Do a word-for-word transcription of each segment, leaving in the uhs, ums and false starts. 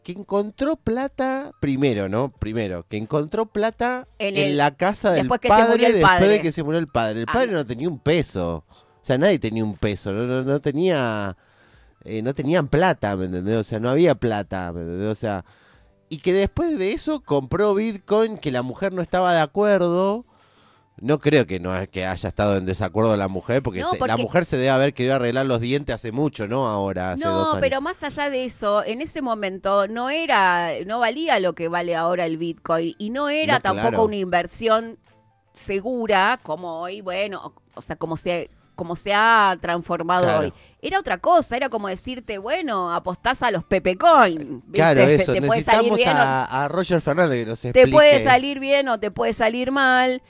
que encontró plata, primero, ¿no? Primero, que encontró plata En en, el- la casa del después que se padre, murió el después padre. de que se murió el padre. El Ah, padre no. no tenía un peso. O sea, nadie tenía un peso, no, no, no tenía, eh, no tenían plata, ¿me entendés? O sea, no había plata, ¿me entendés? O sea, y que después de eso compró Bitcoin, que la mujer no estaba de acuerdo. No creo que no es que haya estado en desacuerdo la mujer, porque, No, se- la porque- mujer se debe haber querido arreglar los dientes hace mucho, ¿no? Ahora, hace dos No, años. pero más allá de eso, en ese momento no era, no valía lo que vale ahora el Bitcoin y no era No, tampoco claro. una inversión segura como hoy, bueno, o, o sea, como se, como se ha transformado Claro. hoy. Era otra cosa, era como decirte, bueno, apostás a los Pepe Coin. ¿viste? Claro, eso. Te puede salir Necesitamos bien o- a, a Roger Fernández que nos te explique. puede salir bien o te puede salir mal.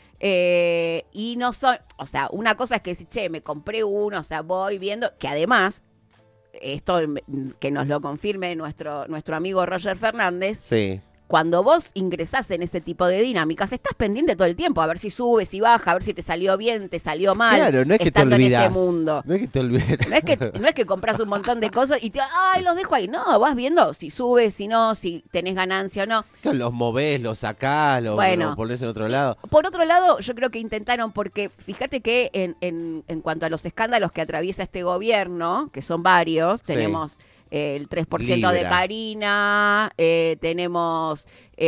eh, y no son, o sea, una cosa es que si, che, me compré uno, o sea, voy viendo, que además, esto mm, que nos lo confirme nuestro, nuestro amigo Roger Fernández, Sí. cuando vos ingresás en ese tipo de dinámicas, estás pendiente todo el tiempo, a ver si sube, si baja, a ver si te salió bien, te salió mal, Claro, no es que te estando en olvidas. ese mundo. No es que te olvides. No es que no es que compras un montón de cosas y te, ay, los dejo ahí. No, vas viendo si sube, si no, si tenés ganancia o no. Claro, los movés, los sacás, los, Bueno. los ponés en otro lado. Por otro lado, yo creo que intentaron, porque fíjate que en, en, en cuanto a los escándalos que atraviesa este gobierno, que son varios, Sí. tenemos eh, el tres por ciento de Libra. Karina, eh, tenemos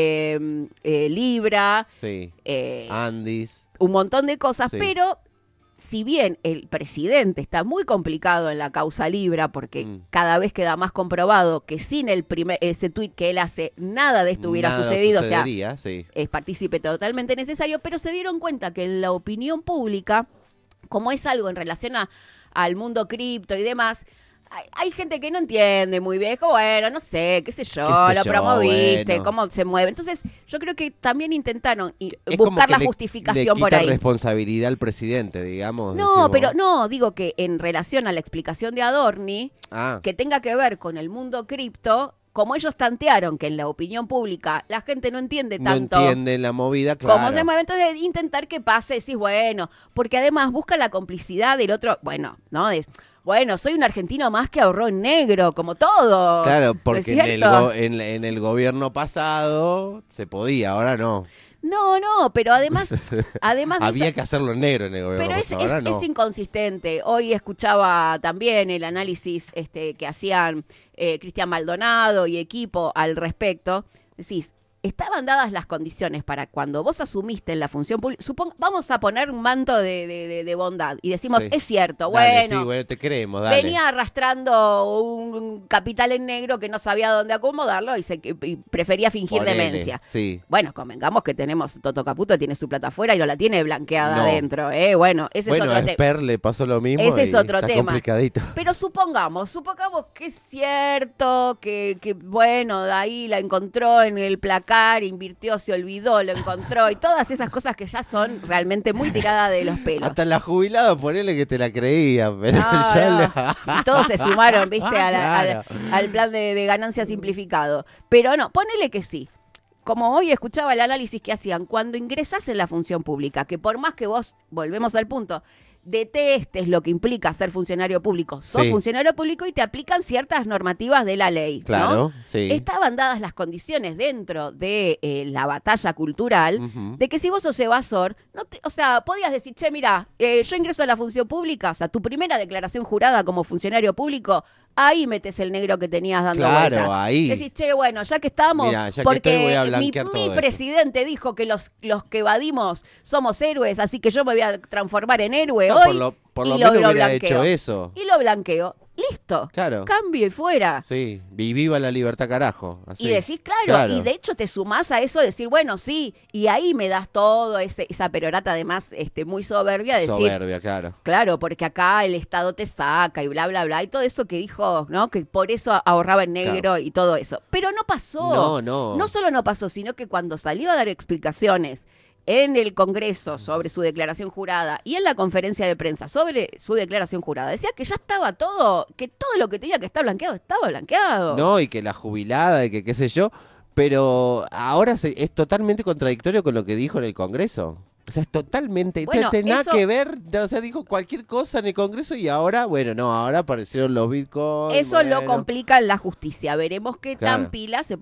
eh, eh, Libra, Sí. eh, Andis. un montón de cosas, Sí. pero si bien el presidente está muy complicado en la causa Libra, porque Mm. cada vez queda más comprobado que sin el primer ese tuit que él hace, nada de esto hubiera Nada sucedido, o sea, sucedería, sí. es partícipe totalmente necesario, pero se dieron cuenta que en la opinión pública, como es algo en relación a, al mundo cripto y demás, hay, hay gente que no entiende muy bien, es como, bueno, no sé, qué sé yo, Qué sé lo yo, promoviste, bueno. cómo se mueve. Entonces, yo creo que también intentaron y- Es como buscar que la le- justificación le por quita ahí. responsabilidad al presidente, digamos. No, decimos. pero no, digo que en relación a la explicación de Adorni, Ah, que tenga que ver con el mundo cripto, como ellos tantearon que en la opinión pública la gente no entiende no tanto entiende la movida, claro. cómo se mueve, entonces intentar que pase, decís, bueno, porque además busca la complicidad del otro, bueno, ¿no? Es, bueno, soy un argentino más que ahorró en negro, como todo. Claro, porque en el, go- en, en el gobierno pasado se podía, ahora no. No, no, pero además, además de Había eso- que hacerlo en negro en el gobierno pero es, pasado, ahora es- no. es inconsistente. Hoy escuchaba también el análisis este, que hacían eh, Cristian Maldonado y equipo al respecto. Decís, estaban dadas las condiciones para cuando vos asumiste en la función pública, supong- vamos a poner un manto de, de- de- de bondad y decimos, Sí. es cierto, Dale, bueno, sí, bueno, te creemos, dale. venía arrastrando un capital en negro que no sabía dónde acomodarlo y, se, y prefería fingir Ponele, demencia. Sí. Bueno, convengamos que tenemos, Toto Caputo tiene su plata afuera y no la tiene blanqueada No. adentro, ¿eh? Bueno, ese Bueno, es a otro tema. Esper le pasó lo mismo Ese es y otro está tema. complicadito. Pero supongamos, supongamos que es cierto, que, que bueno, de ahí la encontró en el placar, invirtió, se olvidó, lo encontró y todas esas cosas que ya son realmente muy tiradas de los pelos. Hasta la jubilada, ponele que te la creía, pero No, ya no. la- Y todos se sumaron, viste, a la- a la- Claro. al plan de, de ganancia simplificado. Pero no, ponele que sí. Como hoy escuchaba el análisis que hacían, cuando ingresás en la función pública, que por más que vos, volvemos al punto, detestes lo que implica ser funcionario público, sos Sí. funcionario público y te aplican ciertas normativas de la ley, ¿no? Claro, sí. Estaban dadas las condiciones dentro de eh, la batalla cultural Ujú. de que si vos sos evasor, no te- o sea, podías decir, che, mira, eh, yo ingreso a la función pública, o sea, tu primera declaración jurada como funcionario público, ahí metes el negro que tenías dando Claro, vuelta. ahí. Decís, che, bueno, ya que estamos, Mirá, ya que porque estoy, voy a mi, blanquear mi todo esto. presidente dijo que los, los que evadimos somos héroes, así que yo me voy a transformar en héroe No, hoy. por lo, por y lo lo- menos lo hubiera blanqueo. hecho eso. Y lo blanqueo. Listo. Claro. Cambio y fuera. Sí, y viva la libertad, carajo. Así. Y decís, claro, Claro. y de hecho te sumás a eso, decir, bueno, sí, y ahí me das todo, ese, esa perorata además este, muy soberbia, decir, Soberbia, claro. claro, porque acá el Estado te saca y bla, bla, bla, y todo eso que dijo, ¿no? Que por eso ahorraba en negro Claro. y todo eso. Pero no pasó. No, no. No solo no pasó, sino que cuando salió a dar explicaciones en el Congreso sobre su declaración jurada y en la conferencia de prensa sobre su declaración jurada, decía que ya estaba todo, que todo lo que tenía que estar blanqueado estaba blanqueado. No, y que la jubilada, y que qué sé yo. Pero ahora se- es totalmente contradictorio con lo que dijo en el Congreso. O sea, es totalmente, Bueno, te- te- nada eso- que ver, o sea, dijo cualquier cosa en el Congreso y ahora, bueno, no, ahora aparecieron los bitcoins. Eso lo bueno. complica en la justicia. Veremos qué Claro. tan pila se